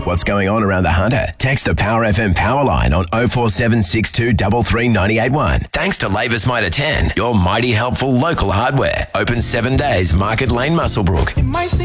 what's going on around the Hunter? Text the Power FM power line on 0476 333 981. Thanks to Labour's Mitre 10, your mighty helpful local hardware. Open 7 days, Market Lane, Muswellbrook.